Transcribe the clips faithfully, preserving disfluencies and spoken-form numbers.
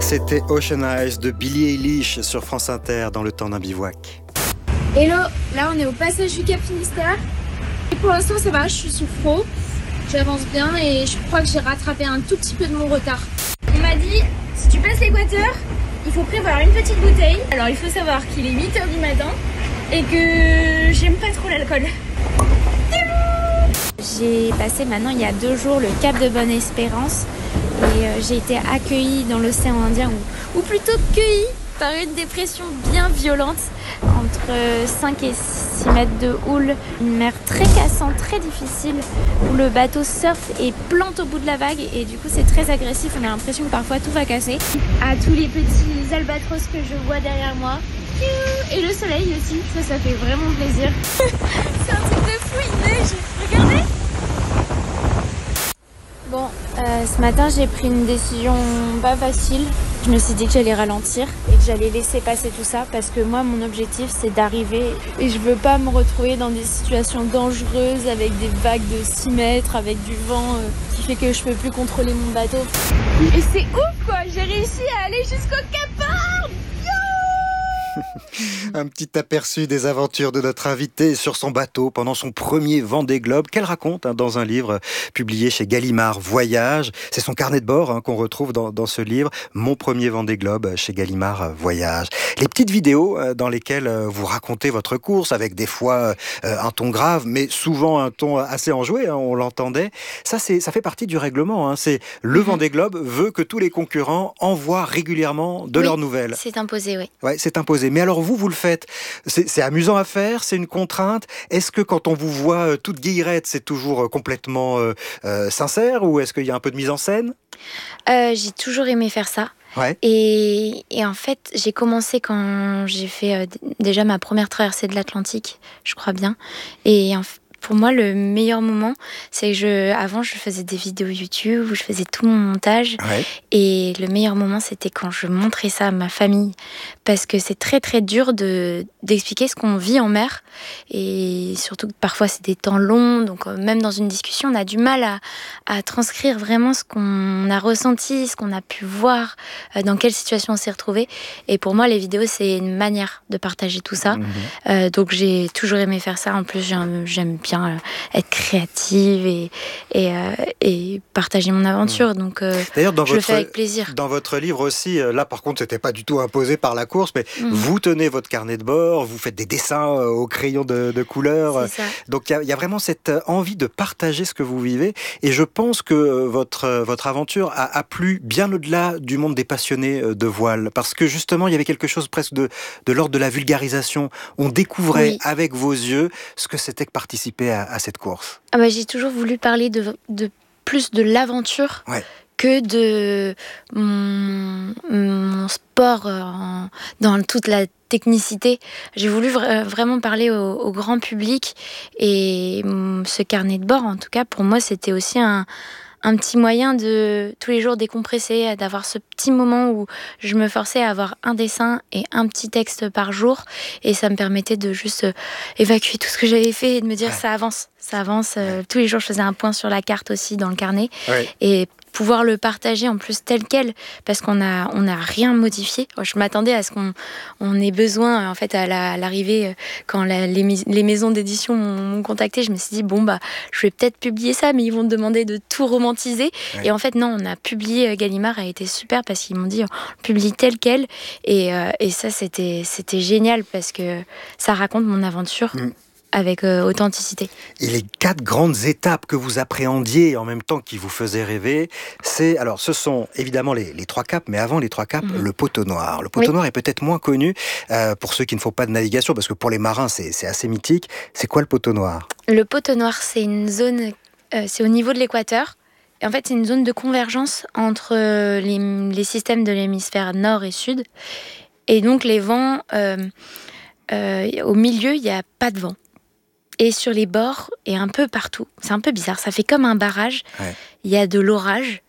C'était Ocean Eyes de Billie Eilish sur France Inter dans le temps d'un bivouac. Hello, là on est au passage du Cap Finistère. Et pour l'instant ça va, je suis sous froid, j'avance bien et je crois que j'ai rattrapé un tout petit peu de mon retard. On m'a dit, si tu passes l'équateur, il faut prévoir une petite bouteille. Alors il faut savoir qu'il est huit heures du matin et que j'aime pas trop l'alcool. J'ai passé maintenant il y a deux jours le Cap de Bonne-Espérance et euh, j'ai été accueillie dans l'océan Indien, ou, ou plutôt cueillie par une dépression bien violente, entre cinq et six mètres de houle, une mer très cassante, très difficile, où le bateau surfe et plante au bout de la vague et du coup c'est très agressif, on a l'impression que parfois tout va casser. À tous les petits albatros que je vois derrière moi, et le soleil aussi, ça, ça fait vraiment plaisir. C'est un truc de fou, il neige, regardez. Bon, euh, ce matin j'ai pris une décision pas facile. Je me suis dit que j'allais ralentir et que j'allais laisser passer tout ça parce que moi mon objectif c'est d'arriver et je veux pas me retrouver dans des situations dangereuses avec des vagues de six mètres, avec du vent euh, qui fait que je peux plus contrôler mon bateau. Et c'est ouf quoi, j'ai réussi à aller jusqu'au Cap Horn. Un petit aperçu des aventures de notre invité sur son bateau pendant son premier Vendée Globe qu'elle raconte hein, dans un livre publié chez Gallimard, Voyage. C'est son carnet de bord hein, qu'on retrouve dans, dans ce livre, Mon premier Vendée Globe chez Gallimard, Voyage. Les petites vidéos euh, dans lesquelles euh, vous racontez votre course avec des fois euh, un ton grave, mais souvent un ton assez enjoué, hein, on l'entendait. Ça, c'est, ça fait partie du règlement. Hein. C'est le mmh. Vendée Globe veut que tous les concurrents envoient régulièrement de oui, leurs nouvelles. C'est imposé, oui. Ouais, c'est imposé. Mais alors vous, vous le faites. C'est, c'est amusant à faire, c'est une contrainte. Est-ce que quand on vous voit euh, toute guillerette, c'est toujours euh, complètement euh, euh, sincère ou est-ce qu'il y a un peu de mise en scène ? euh, J'ai toujours aimé faire ça. Ouais. Et, et en fait, j'ai commencé quand j'ai fait euh, déjà ma première traversée de l'Atlantique, je crois bien. Et en fait, pour moi, le meilleur moment, c'est que je, avant, je faisais des vidéos YouTube où je faisais tout mon montage. Ouais. Et le meilleur moment, c'était quand je montrais ça à ma famille. Parce que c'est très, très dur de, d'expliquer ce qu'on vit en mer. Et surtout que parfois, c'est des temps longs. Donc, euh, même dans une discussion, on a du mal à, à transcrire vraiment ce qu'on a ressenti, ce qu'on a pu voir, euh, dans quelle situation on s'est retrouvé. Et pour moi, les vidéos, c'est une manière de partager tout ça. Mmh. Euh, donc, j'ai toujours aimé faire ça. En plus, j'aime, j'aime bien être créative et, et, euh, et partager mon aventure. Donc, euh, D'ailleurs, dans je votre, le fais avec plaisir. Dans votre livre aussi, là par contre, c'était pas du tout imposé par la course, mais mmh. vous tenez votre carnet de bord, vous faites des dessins au crayon de, de couleur. C'est ça. Donc, il y, y a vraiment cette envie de partager ce que vous vivez. Et je pense que votre, votre aventure a, a plu bien au-delà du monde des passionnés de voile. Parce que justement, il y avait quelque chose presque de, de l'ordre de la vulgarisation. On découvrait oui. avec vos yeux ce que c'était que participer À, à cette course. Ah bah, j'ai toujours voulu parler de, de plus de l'aventure ouais. que de mon, mon sport en, dans toute la technicité. J'ai voulu vra- vraiment parler au, au grand public et ce carnet de bord, en tout cas, pour moi, c'était aussi un un petit moyen de tous les jours décompresser, d'avoir ce petit moment où je me forçais à avoir un dessin et un petit texte par jour et ça me permettait de juste évacuer tout ce que j'avais fait et de me dire ouais. ça avance, ça avance. Ouais. Tous les jours, je faisais un point sur la carte aussi dans le carnet ouais. et pouvoir le partager en plus tel quel parce qu'on a on n'a rien modifié. Je m'attendais à ce qu'on on ait besoin en fait à, la, à l'arrivée quand la, les, les maisons d'édition m'ont, m'ont contacté, je me suis dit bon bah je vais peut-être publier ça mais ils vont me demander de tout romantiser ouais. et en fait non, on a publié. Gallimard a été super parce qu'ils m'ont dit on publie tel quel et euh, et ça c'était c'était génial parce que ça raconte mon aventure. Mmh. Avec euh, authenticité. Et les quatre grandes étapes que vous appréhendiez en même temps qui vous faisaient rêver, c'est, alors ce sont évidemment les, les trois caps, mais avant les trois caps, mmh. le poteau noir. Le poteau oui. noir est peut-être moins connu euh, pour ceux qui ne font pas de navigation, parce que pour les marins c'est, c'est assez mythique. C'est quoi le poteau noir ? Le poteau noir, c'est une zone, euh, c'est au niveau de l'équateur. Et en fait, c'est une zone de convergence entre euh, les, les systèmes de l'hémisphère nord et sud. Et donc les vents, euh, euh, au milieu, il n'y a pas de vent. Et sur les bords, et un peu partout, c'est un peu bizarre, ça fait comme un barrage, ouais. il y a de l'orage,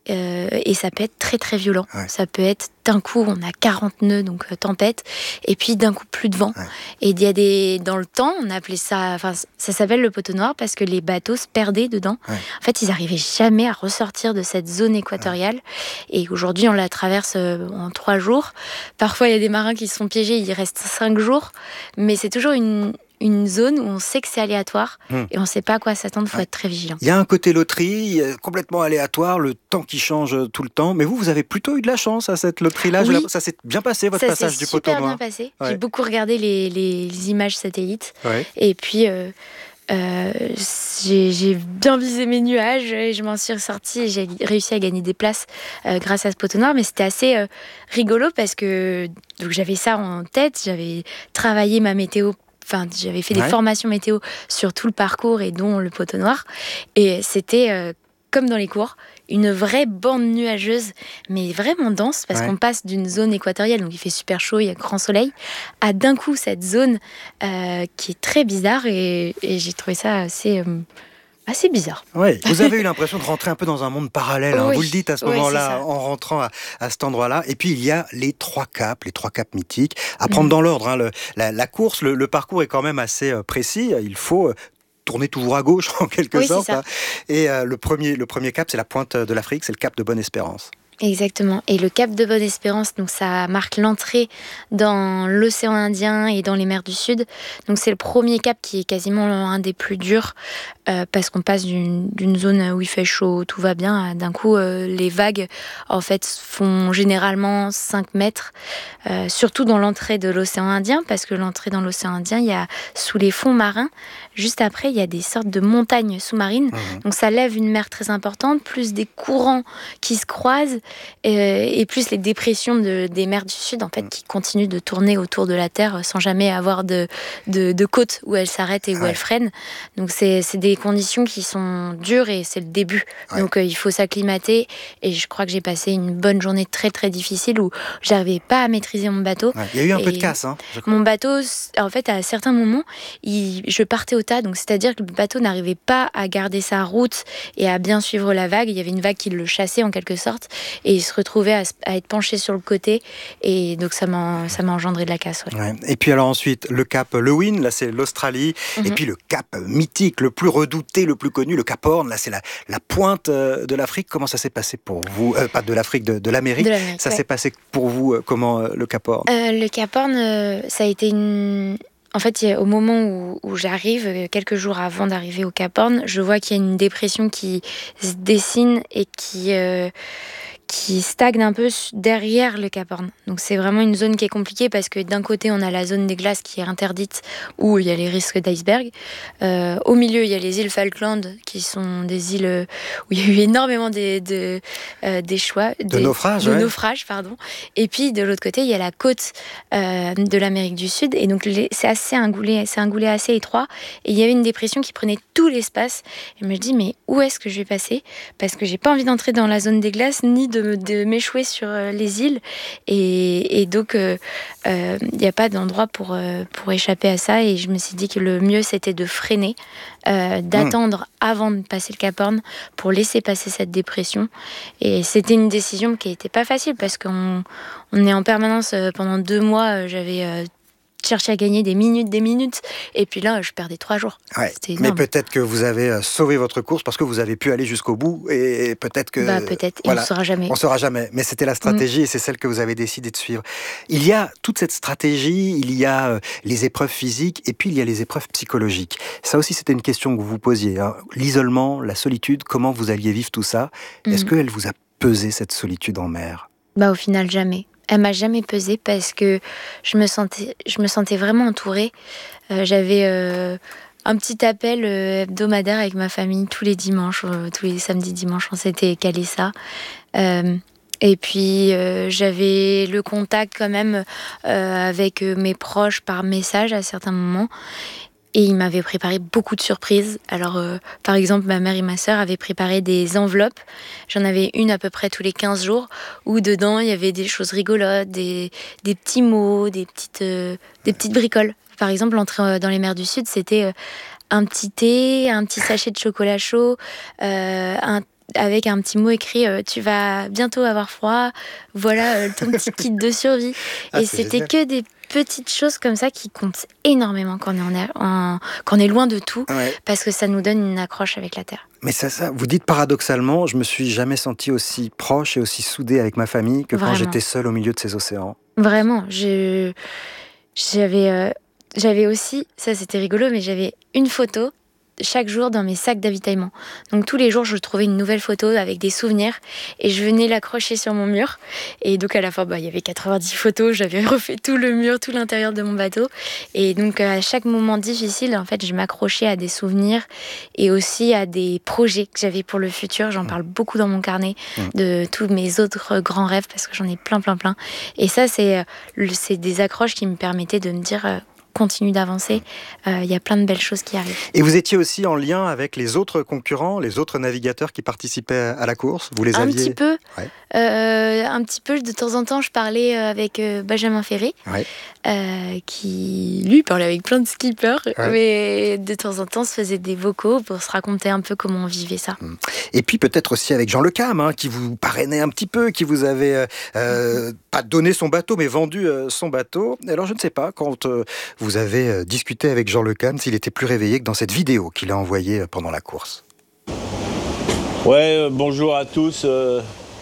euh, et ça peut être très très violent. Ouais. Ça peut être d'un coup, on a quarante nœuds, donc euh, tempête, et puis d'un coup plus de vent. Ouais. Et il y a des, dans le temps, on appelait ça, enfin ça s'appelle le poteau noir parce que les bateaux se perdaient dedans. Ouais. En fait, ils n'arrivaient jamais à ressortir de cette zone équatoriale. Ouais. Et aujourd'hui, on la traverse euh, en trois jours. Parfois, il y a des marins qui se font piéger, il reste cinq jours, mais c'est toujours une une zone où on sait que c'est aléatoire mmh. et on ne sait pas à quoi s'attendre, il faut ouais. être très vigilant. Il y a un côté loterie, complètement aléatoire, le temps qui change tout le temps, mais vous, vous avez plutôt eu de la chance à cette loterie-là. Oui. Ça s'est bien passé, votre ça passage du poteau noir. Ça s'est super bien passé. Ouais. J'ai beaucoup regardé les, les, les images satellites ouais. et puis euh, euh, j'ai, j'ai bien visé mes nuages et je m'en suis ressortie et j'ai réussi à gagner des places euh, grâce à ce poteau noir, mais c'était assez euh, rigolo parce que donc, j'avais ça en tête, j'avais travaillé ma météo. Enfin, j'avais fait des ouais. formations météo sur tout le parcours et dont le poteau noir. Et c'était, euh, comme dans les cours, une vraie bande nuageuse, mais vraiment dense, parce ouais. qu'on passe d'une zone équatoriale, donc il fait super chaud, il y a grand soleil, à d'un coup cette zone euh, qui est très bizarre. Et, et j'ai trouvé ça assez... Euh, assez bizarre. Oui, vous avez eu l'impression de rentrer un peu dans un monde parallèle, hein. Oui. Vous le dites à ce oui, moment-là, en rentrant à, à cet endroit-là. Et puis, il y a les trois caps, les trois caps mythiques. À prendre mmh. dans l'ordre, hein, le, la, la course, le, le parcours est quand même assez euh, précis. Il faut... Euh, tourner toujours à gauche, en quelque oui, sorte. Hein. Et euh, le, premier, le premier cap, c'est la pointe de l'Afrique, c'est le cap de Bonne-Espérance. Exactement. Et le cap de Bonne-Espérance, donc ça marque l'entrée dans l'océan Indien et dans les mers du Sud. Donc c'est le premier cap qui est quasiment un des plus durs euh, parce qu'on passe d'une, d'une zone où il fait chaud, tout va bien. D'un coup, euh, les vagues en fait font généralement cinq mètres, euh, surtout dans l'entrée de l'océan Indien, parce que l'entrée dans l'océan Indien, il y a sous les fonds marins, juste après, il y a des sortes de montagnes sous-marines. Mmh. Donc ça lève une mer très importante, plus des courants qui se croisent. Et, et plus les dépressions de, des mers du Sud en fait qui continuent de tourner autour de la Terre sans jamais avoir de, de, de côte où elles s'arrêtent et où ouais. elles freinent. Donc c'est, c'est des conditions qui sont dures et c'est le début. Ouais. Donc euh, il faut s'acclimater et je crois que j'ai passé une bonne journée très très difficile où j'arrivais pas à maîtriser mon bateau. Ouais. Il y a eu un et peu de casse. Hein, mon bateau, en fait à certains moments, il, je partais au tas. Donc c'est-à-dire que le bateau n'arrivait pas à garder sa route et à bien suivre la vague. Il y avait une vague qui le chassait en quelque sorte. Et il se retrouvait à, à être penché sur le côté. Et donc, ça m'a, ça m'a engendré de la casse. Ouais. Ouais. Et puis, alors ensuite, le cap Lewin, là, c'est l'Australie. Mm-hmm. Et puis, le cap mythique, le plus redouté, le plus connu, le cap Horn. Là, c'est la, la pointe de l'Afrique. Comment ça s'est passé pour vous euh, Pas de l'Afrique, de, de l'Amérique. De l'Amérique ça ouais. s'est passé pour vous, euh, comment, euh, le cap Horn euh, Le cap Horn, euh, ça a été une... En fait, au moment où, où j'arrive, quelques jours avant d'arriver au Cap Horn, je vois qu'il y a une dépression qui se dessine et qui, euh, qui stagne un peu derrière le Cap Horn. Donc c'est vraiment une zone qui est compliquée parce que d'un côté, on a la zone des glaces qui est interdite où il y a les risques d'iceberg. Euh, au milieu, il y a les îles Falkland qui sont des îles où il y a eu énormément de, de, euh, d'échois, de des, naufrages. De ouais. naufrages, pardon. Et puis de l'autre côté, il y a la côte euh, de l'Amérique du Sud. Et donc les, c'est assez un goulet, c'est un goulet assez étroit. Et il y avait une dépression qui prenait tout l'espace. Et je me dis, mais où est-ce que je vais passer ? Parce que j'ai pas envie d'entrer dans la zone des glaces ni de De, de m'échouer sur euh, les îles et, et donc il euh, n'y euh, a pas d'endroit pour, euh, pour échapper à ça et je me suis dit que le mieux c'était de freiner, euh, d'attendre mmh. avant de passer le Cap Horn pour laisser passer cette dépression et c'était une décision qui n'était pas facile parce qu'on on est en permanence euh, pendant deux mois euh, j'avais euh, chercher à gagner des minutes, des minutes. Et puis là, je perdais trois jours. Ouais, mais peut-être que vous avez sauvé votre course parce que vous avez pu aller jusqu'au bout. Et peut-être que... Bah, peut-être. Et voilà, on ne saura jamais. On ne saura jamais. Mais c'était la stratégie mmh. et c'est celle que vous avez décidé de suivre. Il y a toute cette stratégie, il y a les épreuves physiques et puis il y a les épreuves psychologiques. Ça aussi, c'était une question que vous vous posiez. Hein. L'isolement, la solitude, comment vous alliez vivre tout ça ? mmh. Est-ce qu'elle vous a pesé, cette solitude en mer ? Bah, au final, jamais. Elle m'a jamais pesée parce que je me sentais, je me sentais vraiment entourée. Euh, j'avais euh, un petit appel euh, hebdomadaire avec ma famille tous les dimanches, euh, tous les samedis, dimanches, on s'était calé ça. Euh, et puis euh, j'avais le contact quand même euh, avec mes proches par message à certains moments. Et ils m'avaient préparé beaucoup de surprises. Alors, euh, par exemple, ma mère et ma sœur avaient préparé des enveloppes. J'en avais une à peu près tous les quinze jours, où dedans, il y avait des choses rigolotes, des, des petits mots, des petites, euh, des petites bricoles. Par exemple, l'entrée dans les mers du Sud, c'était euh, un petit thé, un petit sachet de chocolat chaud, euh, un avec un petit mot écrit euh, tu vas bientôt avoir froid, voilà euh, ton petit kit de survie. Ah, et c'était génial. Que des petites choses comme ça qui comptent énormément quand on est, en, quand on est loin de tout, ouais. Parce que ça nous donne une accroche avec la terre. Mais ça, ça, vous dites paradoxalement, je me suis jamais senti aussi proche et aussi soudée avec ma famille que Vraiment. Quand j'étais seule au milieu de ces océans. Vraiment, je, j'avais, euh, j'avais aussi, ça c'était rigolo, mais j'avais une photo chaque jour dans mes sacs d'avitaillement. Donc tous les jours, je trouvais une nouvelle photo avec des souvenirs et je venais l'accrocher sur mon mur. Et donc à la fin, bah, il y avait quatre-vingt-dix photos, j'avais refait tout le mur, tout l'intérieur de mon bateau. Et donc à chaque moment difficile, en fait, je m'accrochais à des souvenirs et aussi à des projets que j'avais pour le futur. J'en parle beaucoup dans mon carnet de tous mes autres grands rêves parce que j'en ai plein, plein, plein. Et ça, c'est, c'est des accroches qui me permettaient de me dire... continue d'avancer, il euh, y a plein de belles choses qui arrivent. Et vous étiez aussi en lien avec les autres concurrents, les autres navigateurs qui participaient à la course? Vous les aviez... Un petit peu, ouais. euh, un petit peu, de temps en temps, je parlais avec euh, Benjamin Ferré, ouais. euh, qui, lui, parlait avec plein de skippers, ouais. Mais de temps en temps, se faisait des vocaux pour se raconter un peu comment on vivait ça. Et puis peut-être aussi avec Jean Le Cam, hein, qui vous parrainait un petit peu, qui vous avait euh, pas donné son bateau, mais vendu euh, son bateau. Alors je ne sais pas, quand euh, vous Vous avez discuté avec Jean Le Cam s'il était plus réveillé que dans cette vidéo qu'il a envoyée pendant la course. Ouais, euh, bonjour à tous. Euh,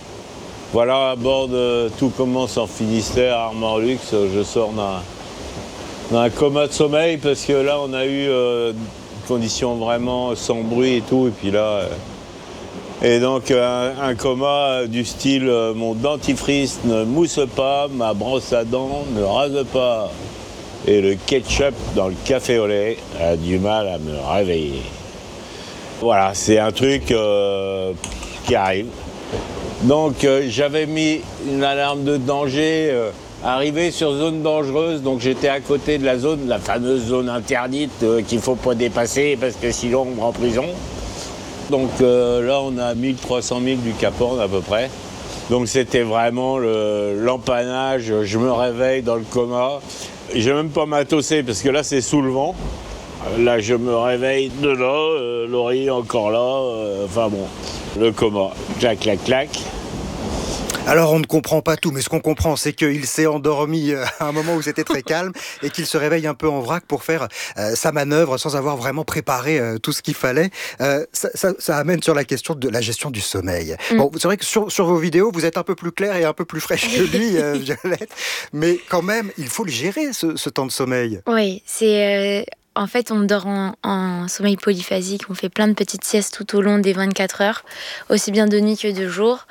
voilà, à bord de Tout commence en Finistère, Armor Luxe. Je sors d'un, d'un coma de sommeil parce que là, on a eu euh, des conditions vraiment sans bruit et tout. Et puis là, euh, et donc un, un coma du style euh, mon dentifrice ne mousse pas, ma brosse à dents ne rase pas. Et le ketchup dans le café au lait a du mal à me réveiller. Voilà, c'est un truc euh, qui arrive. Donc euh, j'avais mis une alarme de danger, euh, arrivé sur zone dangereuse, donc j'étais à côté de la zone, la fameuse zone interdite euh, qu'il ne faut pas dépasser parce que sinon on va en prison. Donc euh, là on a à mille trois cents milles du Cap Horn à peu près. Donc c'était vraiment le, l'empannage, je me réveille dans le coma. Je n'ai même pas matossé parce que là c'est sous le vent. Là je me réveille de là, euh, l'oreiller encore là, euh, enfin bon, le coma, clac, clac, clac. Alors on ne comprend pas tout, mais ce qu'on comprend c'est qu'il s'est endormi à un moment où c'était très calme et qu'il se réveille un peu en vrac pour faire euh, sa manœuvre sans avoir vraiment préparé euh, tout ce qu'il fallait. Euh, ça, ça, ça amène sur la question de la gestion du sommeil. Mm. Bon, c'est vrai que sur, sur vos vidéos, vous êtes un peu plus claire et un peu plus fraîche que lui, euh, Violette, mais quand même, il faut le gérer, ce, ce temps de sommeil. Oui, c'est... Euh... En fait, on dort en, en sommeil polyphasique, on fait plein de petites siestes tout au long des vingt-quatre heures, aussi bien de nuit que de jour.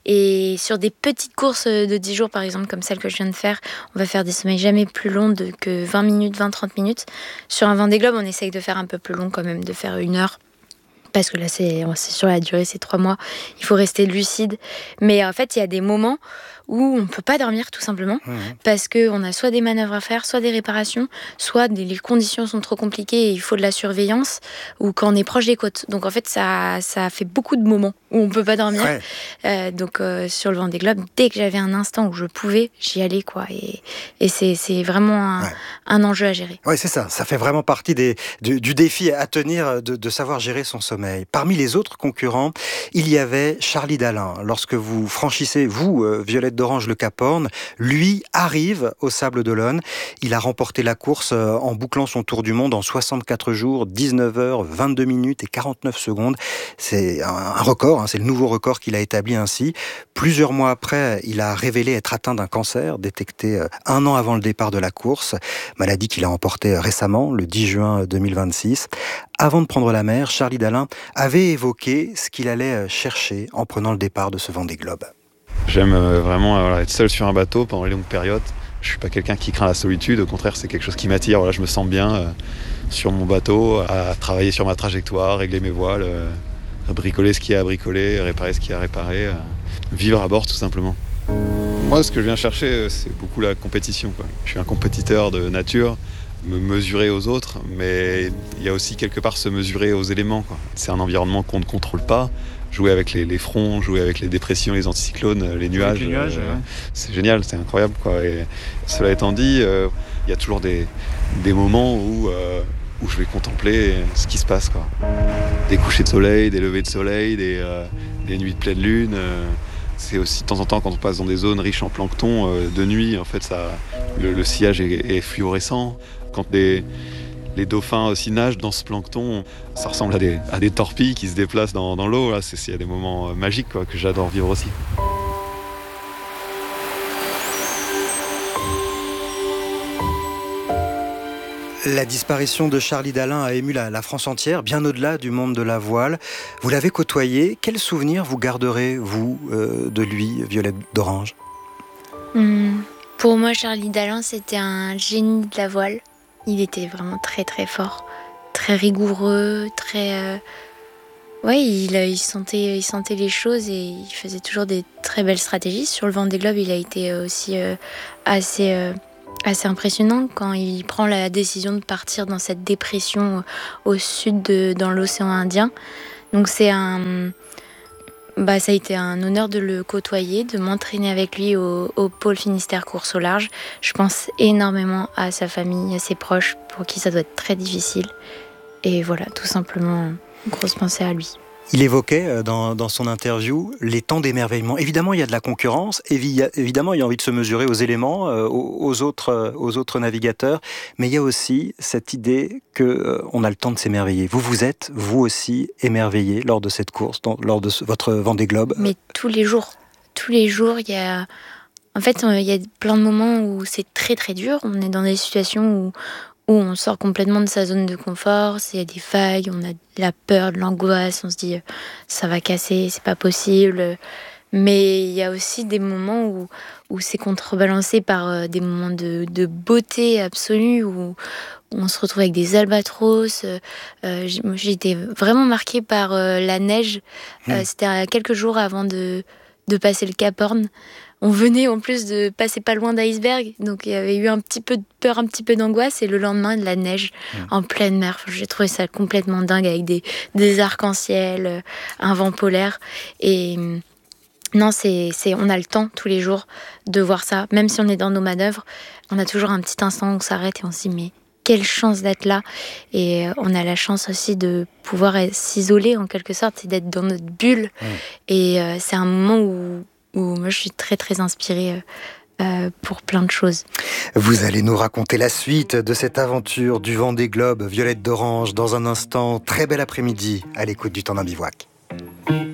Et sur des petites courses de dix jours, par exemple, comme celle que je viens de faire, on va faire des sommeils jamais plus longs de, que vingt minutes, vingt à trente minutes. Sur un Vendée Globe, on essaye de faire un peu plus long quand même, de faire une heure. Parce que là, c'est, c'est sur la durée, c'est trois mois. Il faut rester lucide. Mais en fait, il y a des moments où on ne peut pas dormir, tout simplement. Mmh. Parce qu'on a soit des manœuvres à faire, soit des réparations, soit des, les conditions sont trop compliquées et il faut de la surveillance, ou quand on est proche des côtes. Donc en fait, ça, ça fait beaucoup de moments où on ne peut pas dormir. Ouais. Euh, donc euh, sur le Vendée Globe, dès que j'avais un instant où je pouvais, j'y allais, quoi. Et, et c'est, c'est vraiment un, ouais. un enjeu à gérer. Oui, c'est ça. Ça fait vraiment partie des, du, du défi à tenir de, de savoir gérer son sommeil. Parmi les autres concurrents, il y avait Charlie Dalin. Lorsque vous franchissez, vous, euh, Violette d'Orange, le Cap Horn, lui arrive au Sable d'Olonne. Il a remporté la course euh, en bouclant son tour du monde en soixante-quatre jours, dix-neuf heures, vingt-deux minutes et quarante-neuf secondes. C'est un, un record, hein, c'est le nouveau record qu'il a établi ainsi. Plusieurs mois après, il a révélé être atteint d'un cancer, détecté euh, un an avant le départ de la course. Maladie qu'il a emportée récemment, le dix juin deux mille vingt-six. Avant de prendre la mer, Charlie Dalin avait évoqué ce qu'il allait chercher en prenant le départ de ce Vendée Globe. J'aime vraiment voilà, être seul sur un bateau pendant les longues périodes. Je suis pas quelqu'un qui craint la solitude, au contraire c'est quelque chose qui m'attire. Voilà, je me sens bien euh, sur mon bateau, à travailler sur ma trajectoire, régler mes voiles, euh, bricoler ce qu'il y a à bricoler, réparer ce qu'il y a à réparer, euh, vivre à bord tout simplement. Moi ce que je viens chercher c'est beaucoup la compétition, quoi. Je suis un compétiteur de nature, me mesurer aux autres, mais il y a aussi quelque part se mesurer aux éléments, quoi. C'est un environnement qu'on ne contrôle pas. Jouer avec les, les fronts, jouer avec les dépressions, les anticyclones, les nuages, les nuages euh, ouais. C'est génial, c'est incroyable, quoi. Et cela étant dit, il euh, y a toujours des, des moments où euh, où je vais contempler ce qui se passe, quoi. Des couchers de soleil, des levées de soleil, des, euh, des nuits de pleine lune. Euh, c'est aussi de temps en temps quand on passe dans des zones riches en plancton, euh, de nuit, en fait, ça, le, le sillage est, est fluorescent. Quand des, les dauphins aussi nagent dans ce plancton, ça ressemble à des, à des torpilles qui se déplacent dans, dans l'eau. Là, c'est, il y a des moments magiques, quoi, que j'adore vivre aussi. La disparition de Charlie Dalin a ému la, la France entière, bien au-delà du monde de la voile. Vous l'avez côtoyé. Quel souvenir vous garderez, vous, euh, de lui, Violette d'Orange ? Hum, Pour moi, Charlie Dalin, c'était un génie de la voile. Il était vraiment très très fort, très rigoureux, très... Euh... Ouais, il, il, sentait, il sentait les choses et il faisait toujours des très belles stratégies. Sur le Vendée Globe, il a été aussi euh, assez... Euh... assez impressionnant quand il prend la décision de partir dans cette dépression au sud de, dans l'océan Indien. Donc c'est un, bah ça a été un honneur de le côtoyer, de m'entraîner avec lui au, au pôle Finistère course au large. Je pense énormément à sa famille, à ses proches, pour qui ça doit être très difficile. Et voilà, tout simplement, une grosse pensée à lui. Il évoquait dans, dans son interview les temps d'émerveillement. Évidemment, il y a de la concurrence. Évidemment, il y a envie de se mesurer aux éléments, aux, aux, autres, aux autres navigateurs. Mais il y a aussi cette idée qu'on a le temps de s'émerveiller. Vous, vous êtes, vous aussi, émerveillé lors de cette course, dans, lors de ce, votre Vendée Globe. Mais tous les jours. Tous les jours, il y a... En fait, il y a plein de moments où c'est très, très dur. On est dans des situations où... où on sort complètement de sa zone de confort, il y a des vagues, on a de la peur, de l'angoisse, on se dit ça va casser, c'est pas possible. Mais il y a aussi des moments où, où c'est contrebalancé par des moments de, de beauté absolue, où, où on se retrouve avec des albatros. Euh, j'ai été vraiment marquée par euh, la neige. Mmh. Euh, c'était quelques jours avant de, de passer le Cap Horn. On venait en plus de passer pas loin d'iceberg, donc il y avait eu un petit peu de peur, un petit peu d'angoisse, et le lendemain de la neige mmh. en pleine mer. J'ai trouvé ça complètement dingue avec des, des arcs-en-ciel, un vent polaire. Et non, c'est, c'est, on a le temps tous les jours de voir ça. Même si on est dans nos manœuvres, on a toujours un petit instant où on s'arrête et on se dit mais quelle chance d'être là. Et on a la chance aussi de pouvoir s'isoler en quelque sorte et d'être dans notre bulle. Mmh. Et euh, c'est un moment où où moi je suis très très inspirée euh, pour plein de choses. Vous allez nous raconter la suite de cette aventure du Vendée Globe, Violette d'Orange, dans un instant. Très bel après-midi à l'écoute du Temps d'un bivouac.